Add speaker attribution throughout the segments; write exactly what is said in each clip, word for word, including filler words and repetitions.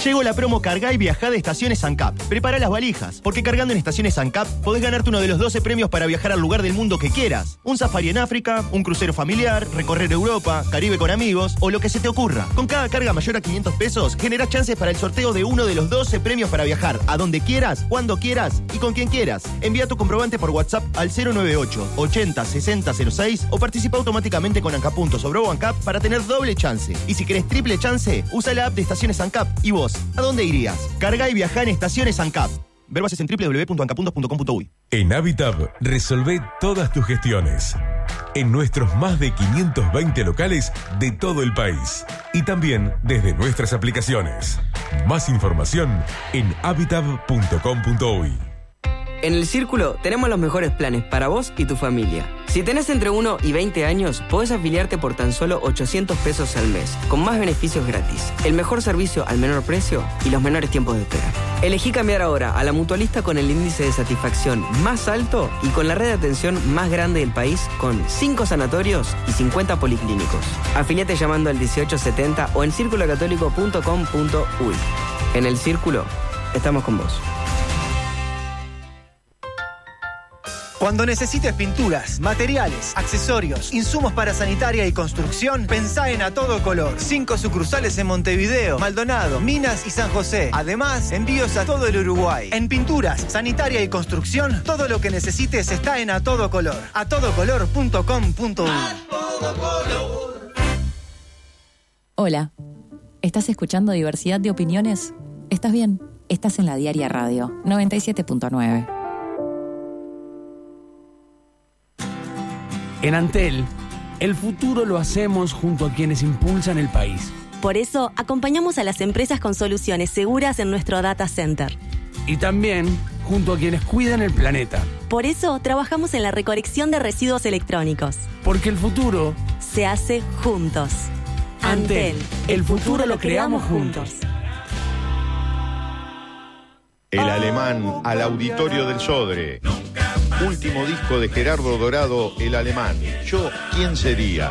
Speaker 1: Llegó la promo Cargá y Viajá de Estaciones ANCAP. Prepara las valijas, porque cargando en Estaciones ANCAP podés ganarte uno de los doce premios para viajar al lugar del mundo que quieras. Un safari en África, un crucero familiar, recorrer Europa, Caribe con amigos o lo que se te ocurra. Con cada carga mayor a quinientos pesos, generás chances para el sorteo de uno de los doce premios para viajar a donde quieras, cuando quieras y con quien quieras. Envía tu comprobante por WhatsApp al cero noventa y ocho, ochenta, sesenta cero seis o participa automáticamente con ANCAP Puntos o Bro ANCAP para tener doble chance. Y si querés triple chance, usa la app de Estaciones ANCAP. ¿Y vos? ¿A dónde irías? Carga y viajá en Estaciones ANCAP. Ver bases en doble u doble u doble u punto anca puntos punto com punto uy.
Speaker 2: En Habitab resolvé todas tus gestiones. En nuestros más de quinientos veinte locales de todo el país. Y también desde nuestras aplicaciones. Más información en habitab punto com punto uy.
Speaker 3: En El Círculo tenemos los mejores planes para vos y tu familia. Si tenés entre uno y veinte años, podés afiliarte por tan solo ochocientos pesos al mes, con más beneficios gratis, el mejor servicio al menor precio y los menores tiempos de espera. Elegí cambiar ahora a la mutualista con el índice de satisfacción más alto y con la red de atención más grande del país, con cinco sanatorios y cincuenta policlínicos. Afiliate llamando al dieciocho setenta o en círculo católico punto com punto uy. En El Círculo, estamos con vos.
Speaker 4: Cuando necesites pinturas, materiales, accesorios, insumos para sanitaria y construcción, pensá en A Todo Color. Cinco sucursales en Montevideo, Maldonado, Minas y San José. Además, envíos a todo el Uruguay. En pinturas, sanitaria y construcción, todo lo que necesites está en A Todo Color. a todo color punto com punto uy.
Speaker 5: Hola, ¿estás escuchando Diversidad de Opiniones? ¿Estás bien? Estás en La Diaria Radio, noventa y siete punto nueve.
Speaker 6: En Antel, el futuro lo hacemos junto a quienes impulsan el país.
Speaker 7: Por eso, acompañamos a las empresas con soluciones seguras en nuestro data center.
Speaker 6: Y también junto a quienes cuidan el planeta.
Speaker 7: Por eso, trabajamos en la recolección de residuos electrónicos.
Speaker 6: Porque el futuro
Speaker 7: se hace juntos.
Speaker 6: Antel, el futuro lo creamos juntos.
Speaker 8: El Alemán al Auditorio del Sodre. Último disco de Gerardo Dorado, El Alemán. Yo, ¿quién sería?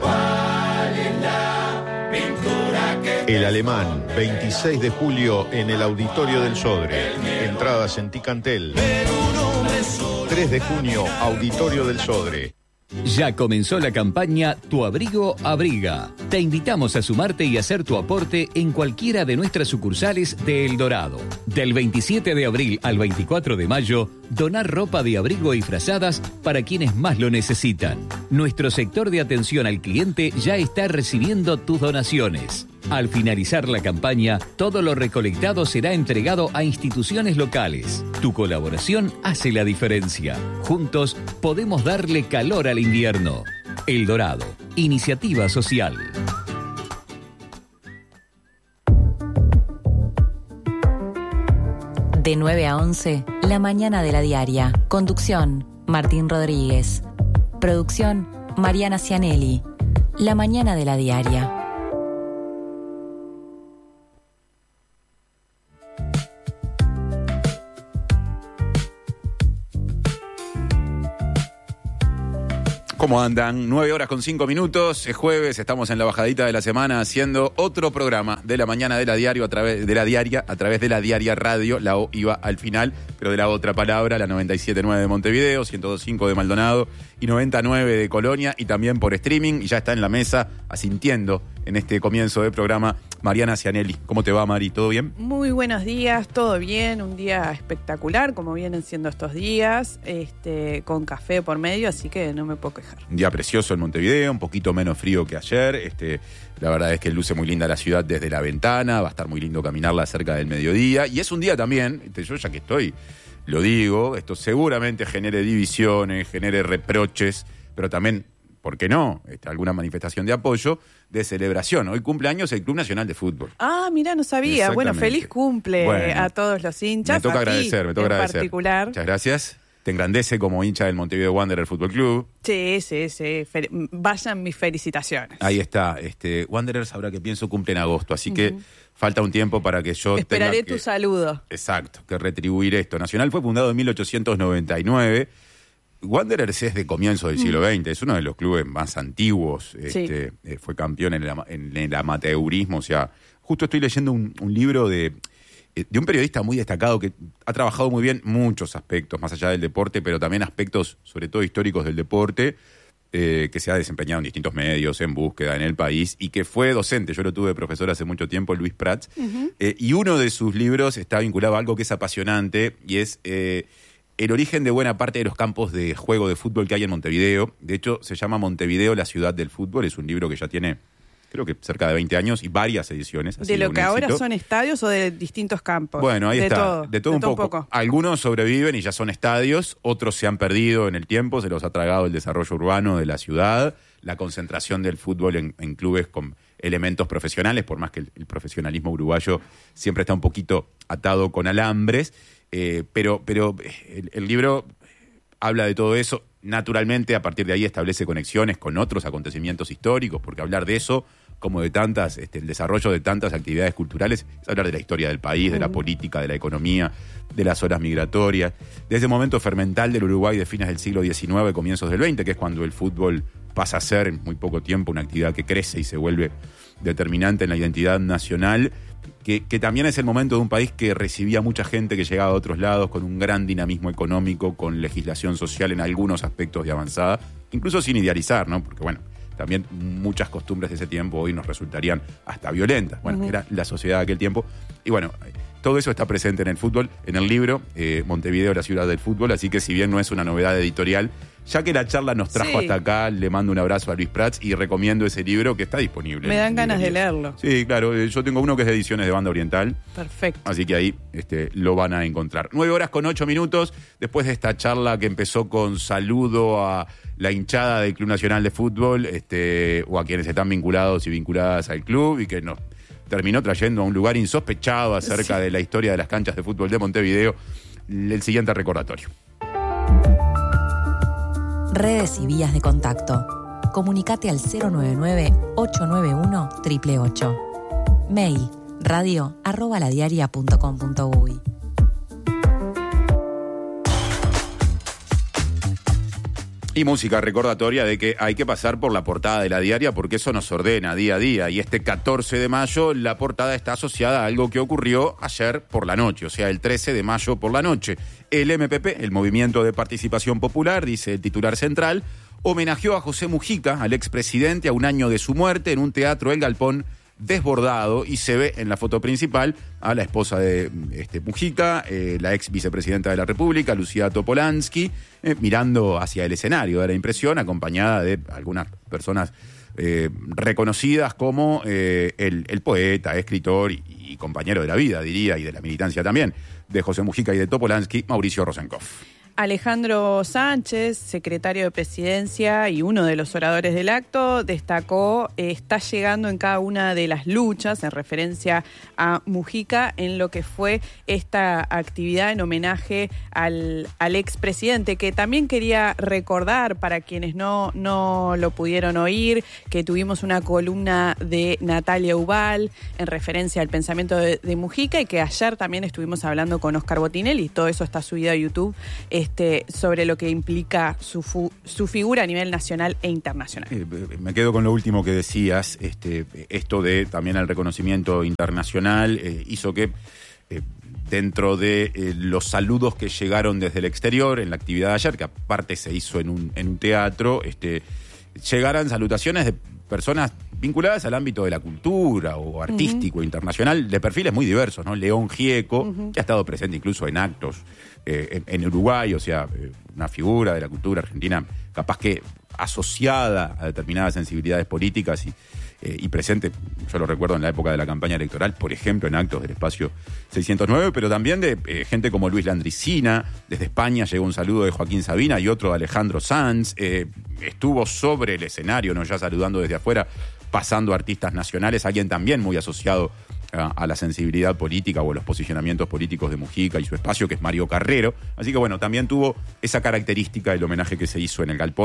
Speaker 8: El Alemán, veintiséis de julio en el Auditorio del Sodre. Entradas en Ticantel. tres de junio, Auditorio del Sodre.
Speaker 9: Ya comenzó la campaña Tu Abrigo Abriga. Te invitamos a sumarte y hacer tu aporte en cualquiera de nuestras sucursales de El Dorado. Del veintisiete de abril al veinticuatro de mayo, donar ropa de abrigo y frazadas para quienes más lo necesitan. Nuestro sector de atención al cliente ya está recibiendo tus donaciones. Al finalizar la campaña, todo lo recolectado será entregado a instituciones locales. Tu colaboración hace la diferencia. Juntos podemos darle calor al invierno. El Dorado, iniciativa social.
Speaker 5: De nueve a once, La Mañana de la Diaria. Conducción, Martín Rodríguez. Producción, Mariana Cianelli. La Mañana de la Diaria.
Speaker 10: ¿Cómo andan? nueve horas con cinco minutos, es jueves, estamos en la bajadita de la semana haciendo otro programa de la mañana de la diario a través de la diaria, a través de la Diaria Radio, la O iba al final, pero de la otra palabra, la noventa y siete punto nueve de Montevideo, ciento dos punto cinco de Maldonado y noventa punto nueve de Colonia y también por streaming, y ya está en la mesa asintiendo en este comienzo del programa Mariana Cianelli. ¿Cómo te va, Mari? ¿Todo bien?
Speaker 11: Muy buenos días, todo bien, un día espectacular, como vienen siendo estos días, este, con café por medio, así que no me puedo quejar.
Speaker 10: Un día precioso en Montevideo, un poquito menos frío que ayer. Este, la verdad es que luce muy linda la ciudad desde la ventana, va a estar muy lindo caminarla cerca del mediodía. Y es un día también, este, yo ya que estoy, lo digo, esto seguramente genere divisiones, genere reproches, pero también, ¿por qué no? Este, alguna manifestación de apoyo, de celebración. Hoy cumpleaños el Club Nacional de Fútbol.
Speaker 11: Ah, mira, no sabía. Bueno, feliz cumple bueno, a todos los hinchas.
Speaker 10: Me toca
Speaker 11: a
Speaker 10: agradecer,
Speaker 11: ti,
Speaker 10: me toca
Speaker 11: en
Speaker 10: agradecer.
Speaker 11: particular.
Speaker 10: Muchas gracias. Te engrandece como hincha del Montevideo Wanderers Fútbol Club.
Speaker 11: Sí, sí, sí. Fel- vayan mis felicitaciones.
Speaker 10: Ahí está. Este, Wanderers, ahora que pienso, cumple en agosto, así uh-huh. que falta un tiempo para que yo
Speaker 11: Esperaré
Speaker 10: tenga
Speaker 11: tu
Speaker 10: que,
Speaker 11: saludo.
Speaker 10: Exacto, que retribuir esto. Nacional fue fundado en mil ochocientos noventa y nueve. Wanderers es de comienzo del siglo veinte, es uno de los clubes más antiguos. Este, sí. eh, fue campeón en el, en el amateurismo. O sea, justo estoy leyendo un, un libro de eh, de un periodista muy destacado que ha trabajado muy bien muchos aspectos, más allá del deporte, pero también aspectos, sobre todo históricos del deporte, eh, que se ha desempeñado en distintos medios, en búsqueda, en el país, y que fue docente. Yo lo tuve de profesor hace mucho tiempo, Luis Prats, uh-huh. eh, y uno de sus libros está vinculado a algo que es apasionante, y es eh, el origen de buena parte de los campos de juego de fútbol que hay en Montevideo. De hecho, se llama Montevideo, la ciudad del fútbol. Es un libro que ya tiene, creo que cerca de veinte años y varias ediciones.
Speaker 11: ¿De lo que ahora son estadios o de distintos campos?
Speaker 10: Bueno, ahí
Speaker 11: de
Speaker 10: está.
Speaker 11: Todo,
Speaker 10: de todo,
Speaker 11: de
Speaker 10: un,
Speaker 11: todo
Speaker 10: poco.
Speaker 11: un poco.
Speaker 10: Algunos sobreviven y ya son estadios, otros se han perdido en el tiempo, se los ha tragado el desarrollo urbano de la ciudad, la concentración del fútbol en, en clubes con elementos profesionales, por más que el, el profesionalismo uruguayo siempre está un poquito atado con alambres, eh, pero, pero el, el libro habla de todo eso. Naturalmente, a partir de ahí establece conexiones con otros acontecimientos históricos, porque hablar de eso, como de tantas, este, el desarrollo de tantas actividades culturales, es hablar de la historia del país, uh-huh. de la política, de la economía, de las olas migratorias, de ese momento fermental del Uruguay de fines del siglo diecinueve, comienzos del veinte, que es cuando el fútbol pasa a ser en muy poco tiempo una actividad que crece y se vuelve determinante en la identidad nacional, que, que también es el momento de un país que recibía mucha gente que llegaba de otros lados con un gran dinamismo económico, con legislación social en algunos aspectos de avanzada, incluso sin idealizar, ¿no? Porque bueno, también muchas costumbres de ese tiempo hoy nos resultarían hasta violentas. Bueno, uh-huh. era la sociedad de aquel tiempo. Y bueno, todo eso está presente en el fútbol, en el libro, eh, Montevideo, la ciudad del fútbol, así que si bien no es una novedad editorial, ya que la charla nos trajo sí. hasta acá, le mando un abrazo a Luis Prats y recomiendo ese libro que está disponible.
Speaker 11: Me dan ganas de leerlo.
Speaker 10: Sí, claro, yo tengo uno que es de Ediciones de Banda Oriental.
Speaker 11: Perfecto.
Speaker 10: Así que ahí este, lo van a encontrar. Nueve horas con ocho minutos, después de esta charla que empezó con saludo a la hinchada del Club Nacional de Fútbol, este, o a quienes están vinculados y vinculadas al club, y que nos terminó trayendo a un lugar insospechado acerca sí. de la historia de las canchas de fútbol de Montevideo, el siguiente recordatorio.
Speaker 5: Redes y vías de contacto. Comunicate al cero nueve nueve, ocho nueve uno, ocho ocho ocho. Mail radio arroba ladiaria punto com punto uy.
Speaker 10: Y música recordatoria de que hay que pasar por la portada de La Diaria porque eso nos ordena día a día. Y este catorce de mayo la portada está asociada a algo que ocurrió ayer por la noche, o sea, el trece de mayo por la noche. El M P P, el Movimiento de Participación Popular, dice el titular central, homenajeó a José Mujica, al expresidente, a un año de su muerte en un teatro El Galpón desbordado, y se ve en la foto principal a la esposa de este, Mujica, eh, la ex vicepresidenta de la República, Lucía Topolansky, eh, mirando hacia el escenario, da la impresión, acompañada de algunas personas eh, reconocidas como eh, el, el poeta, escritor y, y compañero de la vida, diría, y de la militancia también, de José Mujica y de Topolansky, Mauricio Rosenkopf.
Speaker 11: Alejandro Sánchez, secretario de Presidencia y uno de los oradores del acto, destacó eh, está llegando en cada una de las luchas, en referencia a Mujica, en lo que fue esta actividad en homenaje al, al expresidente, que también quería recordar para quienes no, no lo pudieron oír, que tuvimos una columna de Natalia Ubal en referencia al pensamiento de, de Mujica, y que ayer también estuvimos hablando con Oscar Botinelli, y todo eso está subido a YouTube, Este, sobre lo que implica su, fu- su figura a nivel nacional e internacional.
Speaker 10: Eh, me quedo con lo último que decías, este, esto de también el reconocimiento internacional eh, hizo que eh, dentro de eh, los saludos que llegaron desde el exterior en la actividad de ayer, que aparte se hizo en un, en un teatro, este, llegaran salutaciones de personas vinculadas al ámbito de la cultura o artístico uh-huh. internacional, de perfiles muy diversos, ¿no? León Gieco, uh-huh. que ha estado presente incluso en actos eh, en, en Uruguay, o sea, eh, una figura de la cultura argentina, capaz que asociada a determinadas sensibilidades políticas y, eh, y presente, yo lo recuerdo en la época de la campaña electoral, por ejemplo, en actos del espacio seiscientos nueve, pero también de eh, gente como Luis Landricina. Desde España llegó un saludo de Joaquín Sabina y otro de Alejandro Sanz. Eh, estuvo sobre el escenario, no ya saludando desde afuera, pasando artistas nacionales, alguien también muy asociado a, a la sensibilidad política o a los posicionamientos políticos de Mujica y su espacio, que es Mario Carrero. Así que bueno, también tuvo esa característica el homenaje que se hizo en el Galpón,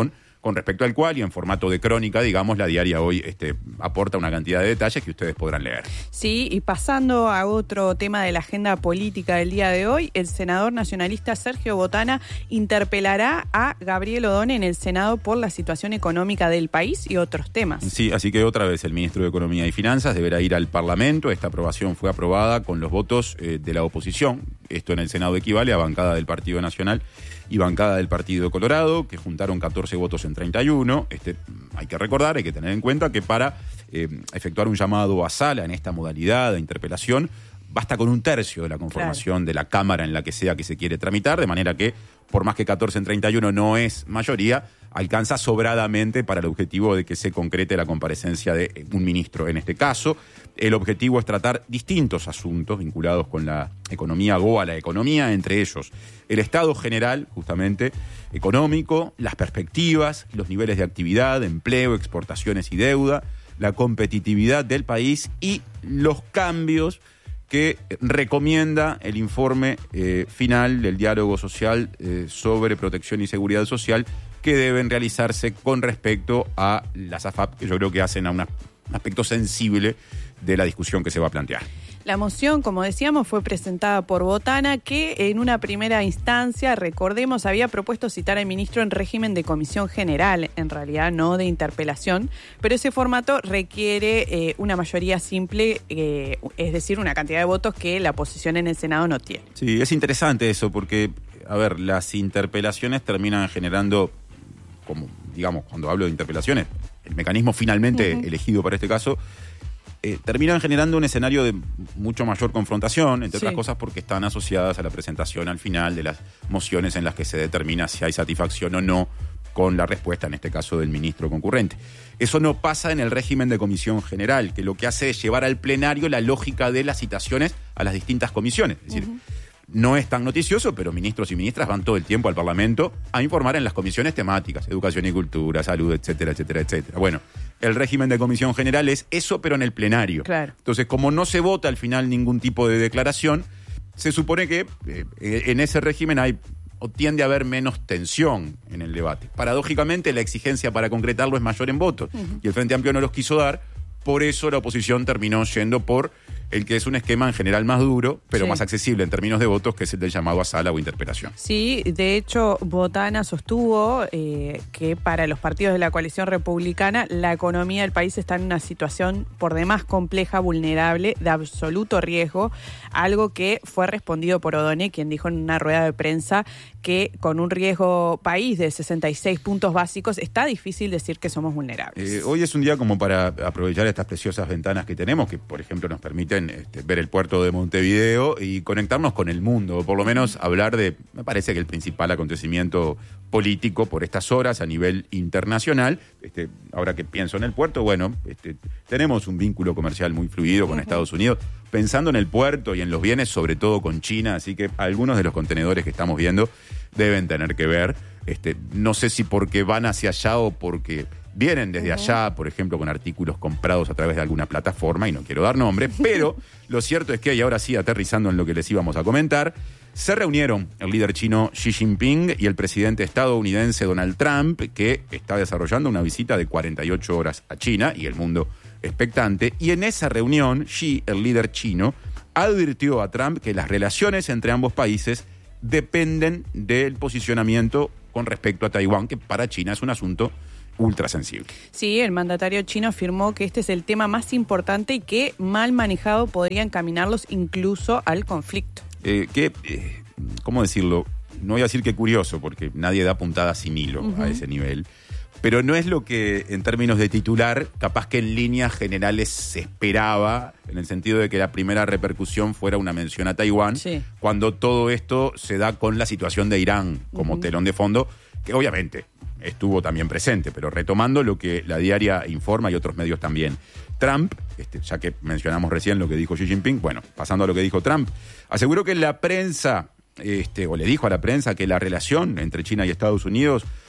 Speaker 10: con respecto al cual, y en formato de crónica, digamos, la diaria hoy este, aporta una cantidad de detalles que ustedes podrán leer.
Speaker 11: Sí, y pasando a otro tema de la agenda política del día de hoy, el senador nacionalista Sergio Botana interpelará a Gabriel Odone en el Senado por la situación económica del país y otros temas.
Speaker 10: Sí, así que otra vez el ministro de Economía y Finanzas deberá ir al Parlamento. Esta aprobación fue aprobada con los votos eh, de la oposición. Esto en el Senado equivale a bancada del Partido Nacional y bancada del Partido Colorado, que juntaron catorce votos en treinta y uno. Este, hay que recordar, hay que tener en cuenta que para eh, efectuar un llamado a sala en esta modalidad de interpelación, basta con un tercio de la conformación claro. de la Cámara en la que sea que se quiere tramitar, de manera que, por más que catorce en treinta y uno no es mayoría, alcanza sobradamente para el objetivo de que se concrete la comparecencia de un ministro. En este caso, el objetivo es tratar distintos asuntos vinculados con la economía o a la economía, entre ellos el estado general, justamente, económico, las perspectivas, los niveles de actividad, empleo, exportaciones y deuda, la competitividad del país y los cambios que recomienda el informe eh, final del diálogo social eh, sobre protección y seguridad social que deben realizarse con respecto a las A F A P, que yo creo que hacen a una, un aspecto sensible de la discusión que se va a plantear.
Speaker 11: La moción, como decíamos, fue presentada por Botana, que en una primera instancia, recordemos, había propuesto citar al ministro en régimen de comisión general, en realidad no de interpelación, pero ese formato requiere eh, una mayoría simple, eh, es decir, una cantidad de votos que la oposición en el Senado no tiene.
Speaker 10: Sí, es interesante eso, porque, a ver, las interpelaciones terminan generando, como digamos, cuando hablo de interpelaciones, el mecanismo finalmente uh-huh. elegido para este caso, Eh, terminan generando un escenario de mucho mayor confrontación, entre sí. otras cosas porque están asociadas a la presentación al final de las mociones en las que se determina si hay satisfacción o no con la respuesta, en este caso del ministro concurrente. Eso no pasa en el régimen de comisión general, que lo que hace es llevar al plenario la lógica de las citaciones a las distintas comisiones. Es decir, uh-huh. no es tan noticioso, pero ministros y ministras van todo el tiempo al Parlamento a informar en las comisiones temáticas, educación y cultura, salud, etcétera, etcétera, etcétera. Bueno, el régimen de comisión general es eso, pero en el plenario.
Speaker 11: Claro.
Speaker 10: Entonces, como no se vota al final ningún tipo de declaración, se supone que eh, en ese régimen hay o tiende a haber menos tensión en el debate. Paradójicamente, la exigencia para concretarlo es mayor en votos, uh-huh. y el Frente Amplio no los quiso dar, por eso la oposición terminó yendo por el que es un esquema en general más duro, pero sí. más accesible en términos de votos, que es el del llamado a sala o interpelación.
Speaker 11: Sí, de hecho, Botana sostuvo eh, que para los partidos de la coalición republicana la economía del país está en una situación por demás compleja, vulnerable, de absoluto riesgo, algo que fue respondido por Odone, quien dijo en una rueda de prensa que con un riesgo país de sesenta y seis puntos básicos está difícil decir que somos vulnerables.
Speaker 10: Eh, hoy es un día como para aprovechar estas preciosas ventanas que tenemos, que por ejemplo nos permiten Este, ver el puerto de Montevideo y conectarnos con el mundo, o por lo menos hablar de, me parece que el principal acontecimiento político por estas horas a nivel internacional. Este, ahora que pienso en el puerto, bueno, este, tenemos un vínculo comercial muy fluido con uh-huh. Estados Unidos, pensando en el puerto y en los bienes, sobre todo con China, así que algunos de los contenedores que estamos viendo deben tener que ver, este, no sé si porque van hacia allá o porque vienen desde allá, por ejemplo, con artículos comprados a través de alguna plataforma, y no quiero dar nombre, pero lo cierto es que, y ahora sí, aterrizando en lo que les íbamos a comentar, se reunieron el líder chino Xi Jinping y el presidente estadounidense Donald Trump, que está desarrollando una visita de cuarenta y ocho horas a China, y el mundo expectante, y en esa reunión, Xi, el líder chino, advirtió a Trump que las relaciones entre ambos países dependen del posicionamiento con respecto a Taiwán, que para China es un asunto ultra sensible.
Speaker 11: Sí, el mandatario chino afirmó que este es el tema más importante y que mal manejado podría encaminarlos incluso al conflicto.
Speaker 10: Eh, que, eh, ¿cómo decirlo? No voy a decir que curioso, porque nadie da puntada sin hilo uh-huh. a ese nivel, pero no es lo que en términos de titular, capaz que en líneas generales se esperaba, en el sentido de que la primera repercusión fuera una mención a Taiwán,
Speaker 11: sí.
Speaker 10: cuando todo esto se da con la situación de Irán como uh-huh. telón de fondo, que obviamente estuvo también presente, pero retomando lo que la diaria informa y otros medios también. Trump, este, ya que mencionamos recién lo que dijo Xi Jinping, bueno, pasando a lo que dijo Trump, aseguró que la prensa, este, o le dijo a la prensa que la relación entre China y Estados Unidos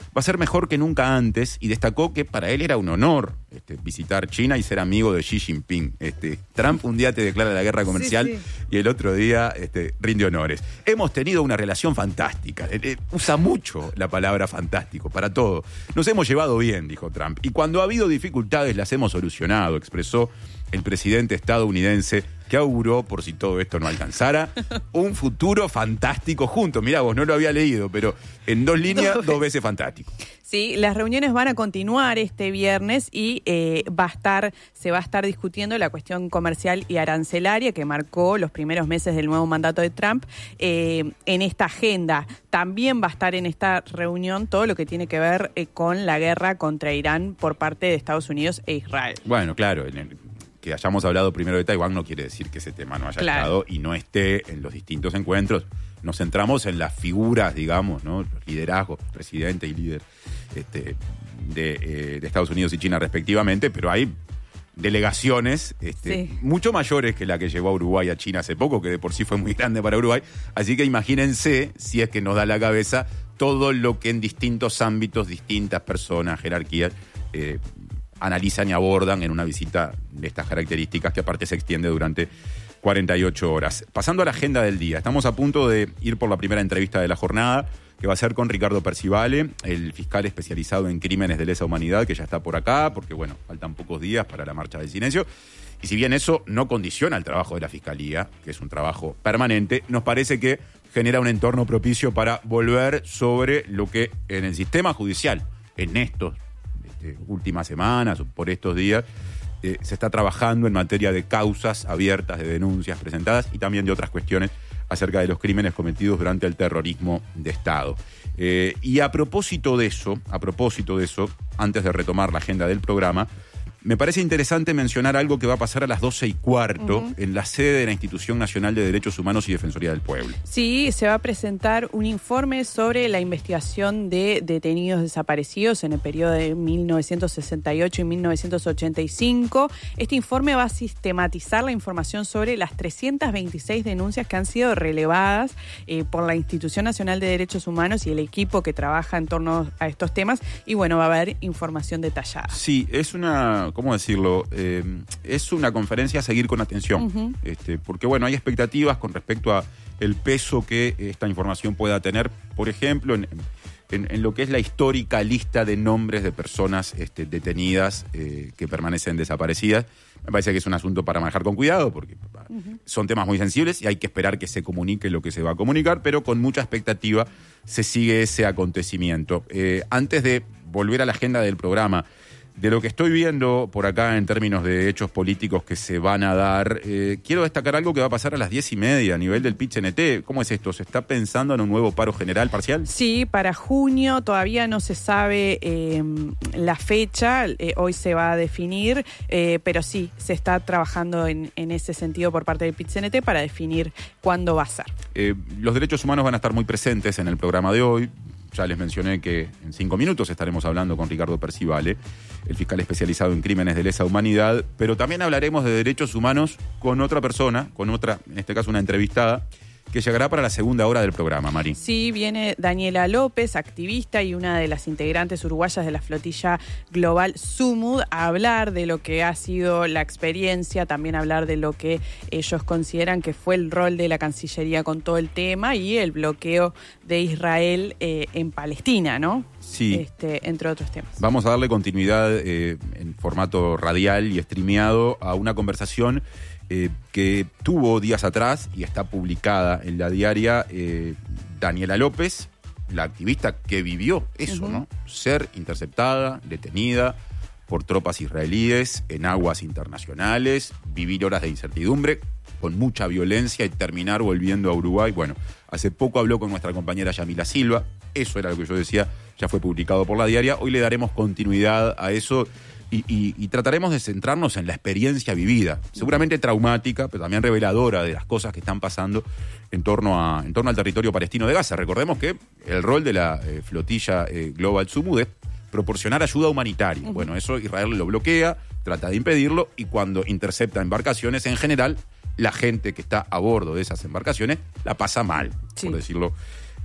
Speaker 10: va a ser mejor que nunca antes, y destacó que para él era un honor este, visitar China y ser amigo de Xi Jinping. Este, Trump un día te declara la guerra comercial sí, sí. y el otro día este, rinde honores. Hemos tenido una relación fantástica. Eh, eh, usa mucho la palabra fantástico para todo. Nos hemos llevado bien, dijo Trump, y cuando ha habido dificultades las hemos solucionado, expresó el presidente estadounidense, que auguró, por si todo esto no alcanzara, un futuro fantástico juntos. Mirá vos, no lo había leído, pero en dos líneas, dos, dos veces fantástico.
Speaker 11: Sí, las reuniones van a continuar este viernes y eh, va a estar, se va a estar discutiendo la cuestión comercial y arancelaria que marcó los primeros meses del nuevo mandato de Trump eh, en esta agenda. También va a estar en esta reunión todo lo que tiene que ver eh, con la guerra contra Irán por parte de Estados Unidos e Israel.
Speaker 10: Bueno, claro, en el... que hayamos hablado primero de Taiwán no quiere decir que ese tema no haya claro. estado y no esté en los distintos encuentros. Nos centramos en las figuras, digamos, ¿no? Los liderazgos, presidente y líder este, de, eh, de Estados Unidos y China respectivamente, pero hay delegaciones este, sí. mucho mayores que la que llevó a Uruguay a China hace poco, que de por sí fue muy grande para Uruguay. Así que imagínense, si es que nos da la cabeza, todo lo que en distintos ámbitos, distintas personas, jerarquías, eh, analizan y abordan en una visita de estas características que aparte se extiende durante cuarenta y ocho horas. Pasando a la agenda del día, estamos a punto de ir por la primera entrevista de la jornada, que va a ser con Ricardo Percivale, el fiscal especializado en crímenes de lesa humanidad, que ya está por acá, porque bueno, faltan pocos días para la marcha del silencio. Y si bien eso no condiciona el trabajo de la Fiscalía, que es un trabajo permanente, nos parece que genera un entorno propicio para volver sobre lo que en el sistema judicial, en estos este, últimas semanas o por estos días, eh, se está trabajando en materia de causas abiertas, de denuncias presentadas y también de otras cuestiones acerca de los crímenes cometidos durante el terrorismo de Estado. Eh, y a propósito de eso, a propósito de eso, antes de retomar la agenda del programa, me parece interesante mencionar algo que va a pasar a las doce y cuarto uh-huh. en la sede de la Institución Nacional de Derechos Humanos y Defensoría del Pueblo.
Speaker 11: Sí, se va a presentar un informe sobre la investigación de detenidos desaparecidos en el periodo de mil novecientos sesenta y ocho y mil novecientos ochenta y cinco. Este informe va a sistematizar la información sobre las trescientas veintiséis denuncias que han sido relevadas eh, por la Institución Nacional de Derechos Humanos y el equipo que trabaja en torno a estos temas. Y bueno, va a haber información detallada.
Speaker 10: Sí, es una... ¿Cómo decirlo? Eh, es una conferencia a seguir con atención, uh-huh. este, porque bueno, hay expectativas con respecto a el peso que esta información pueda tener, por ejemplo, en, en, en lo que es la histórica lista de nombres de personas este, detenidas eh, que permanecen desaparecidas. Me parece que es un asunto para manejar con cuidado, porque uh-huh. son temas muy sensibles y hay que esperar que se comunique lo que se va a comunicar, pero con mucha expectativa se sigue ese acontecimiento. Eh, antes de volver a la agenda del programa, de lo que estoy viendo por acá en términos de hechos políticos que se van a dar, eh, quiero destacar algo que va a pasar a las diez y media a nivel del P I T C N T. ¿Cómo es esto? ¿Se está pensando en un nuevo paro general parcial?
Speaker 11: Sí, para junio todavía no se sabe eh, la fecha, eh, hoy se va a definir, eh, pero sí, se está trabajando en, en ese sentido por parte del P I T C N T para definir cuándo va a ser.
Speaker 10: Eh, los derechos humanos van a estar muy presentes en el programa de hoy. Ya les mencioné que en cinco minutos estaremos hablando con Ricardo Percivale, el fiscal especializado en crímenes de lesa humanidad, pero también hablaremos de derechos humanos con otra persona, con otra, en este caso una entrevistada, que llegará para la segunda hora del programa, Mari.
Speaker 11: Sí, viene Daniela López, activista y una de las integrantes uruguayas de la flotilla global Sumud, a hablar de lo que ha sido la experiencia, también hablar de lo que ellos consideran que fue el rol de la Cancillería con todo el tema y el bloqueo de Israel eh, en Palestina, ¿no?
Speaker 10: Sí.
Speaker 11: Este, entre otros temas.
Speaker 10: Vamos a darle continuidad eh, en formato radial y streameado a una conversación Eh, que tuvo días atrás y está publicada en la diaria eh, Daniela López, la activista que vivió eso, uh-huh. ¿no? Ser interceptada, detenida por tropas israelíes en aguas internacionales, vivir horas de incertidumbre con mucha violencia y terminar volviendo a Uruguay. Bueno, hace poco habló con nuestra compañera Yamila Silva, eso era lo que yo decía, ya fue publicado por la diaria, hoy le daremos continuidad a eso. Y, y, y trataremos de centrarnos en la experiencia vivida, seguramente traumática, pero también reveladora de las cosas que están pasando en torno a en torno al territorio palestino de Gaza. Recordemos que el rol de la eh, flotilla eh, Global Sumud es proporcionar ayuda humanitaria. Uh-huh. Bueno, eso Israel lo bloquea, trata de impedirlo, y cuando intercepta embarcaciones, en general, la gente que está a bordo de esas embarcaciones la pasa mal, sí. por decirlo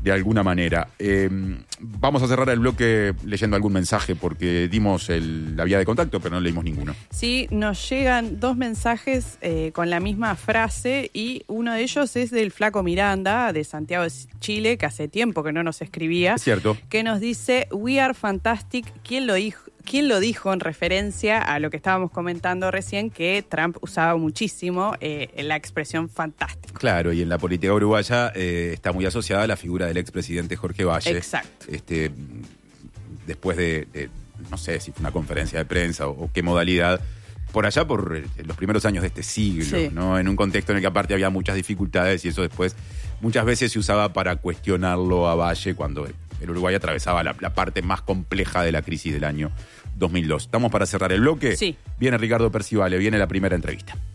Speaker 10: de alguna manera. Eh, vamos a cerrar el bloque leyendo algún mensaje porque dimos el, la vía de contacto, pero no leímos ninguno.
Speaker 11: Sí, nos llegan dos mensajes eh, con la misma frase y uno de ellos es del Flaco Miranda, de Santiago de Chile, que hace tiempo que no nos escribía.
Speaker 10: Es cierto.
Speaker 11: Que nos dice, "We are fantastic". ¿Quién lo dijo? ¿Quién lo dijo en referencia a lo que estábamos comentando recién, que Trump usaba muchísimo eh, la expresión fantástico?
Speaker 10: Claro, y en la política uruguaya eh, está muy asociada a la figura del expresidente Jorge Valle.
Speaker 11: Exacto.
Speaker 10: Este, después de, de, no sé si fue una conferencia de prensa o, o qué modalidad, por allá por eh, los primeros años de este siglo,
Speaker 11: Sí.
Speaker 10: ¿no? En un contexto en el que aparte había muchas dificultades y eso después muchas veces se usaba para cuestionarlo a Valle cuando el Uruguay atravesaba la, la parte más compleja de la crisis del año dos mil dos. ¿Estamos para cerrar el bloque?
Speaker 11: Sí.
Speaker 10: Viene Ricardo Percivale, viene la primera entrevista.